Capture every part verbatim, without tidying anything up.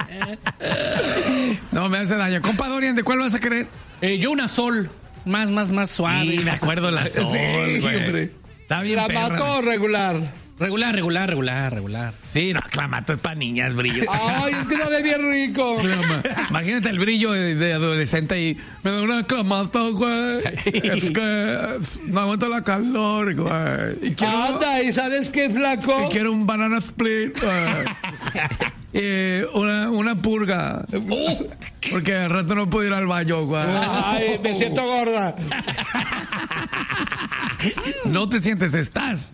No me hace daño. Compa Dorian, ¿de cuál vas a querer? Eh, yo una Sol. Más, más, más suave. Sí, me acuerdo la Sol, Sí, güey. hombre. Está bien Clamato perra. o regular. Regular, regular, regular, regular. Sí, no, Clamato es para niñas, brillo. Ay, es que sabe bien rico. Clama. Imagínate el brillo de, de adolescente y me da una Clamato, güey. Es que no aguanto la calor, güey. Y quiero, Anda, ¿y sabes qué, flaco? y quiero un banana split, güey. Eh, una, una purga. Porque al rato no puedo ir al baño, güey. Ay, me siento gorda. No te sientes, estás.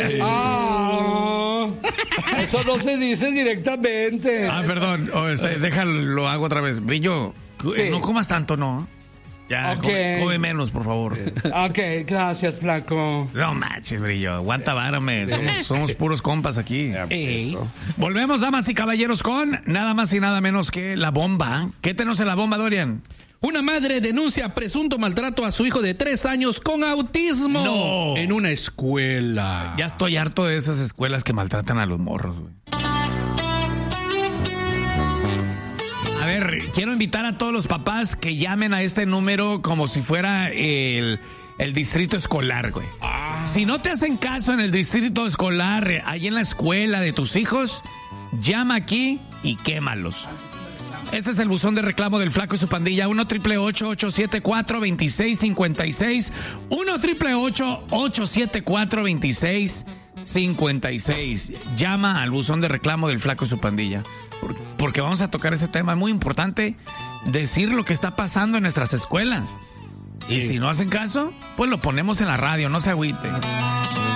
Ah, eso no se dice directamente. Ah, perdón. Oh, este, déjalo, lo hago otra vez. Brillo, Sí. no comas tanto, ¿no? Ya, Ok. come, come menos, por favor. Ok, gracias, flaco. No manches, Brillo. Aguanta, várame. Somos, somos puros compas aquí. Ey. Volvemos, damas y caballeros, con nada más y nada menos que la bomba. ¿Qué tenemos en la bomba, Dorian? Una madre denuncia presunto maltrato a su hijo de tres años con autismo No. en una escuela. Ya estoy harto de esas escuelas que maltratan a los morros, güey. A ver, quiero invitar a todos los papás que llamen a este número como si fuera el, el distrito escolar, güey. Si no te hacen caso en el distrito escolar, eh, ahí en la escuela de tus hijos, llama aquí y quémalos. Este es el buzón de reclamo del Flaco y su pandilla. uno triple ocho ocho siete cuatro dos seis cinco seis. uno triple ocho ocho siete cuatro dos seis cinco seis. Llama al buzón de reclamo del Flaco y su pandilla. Por- Porque vamos a tocar ese tema. Es muy importante decir lo que está pasando en nuestras escuelas. Y si no hacen caso, pues lo ponemos en la radio. No se agüiten.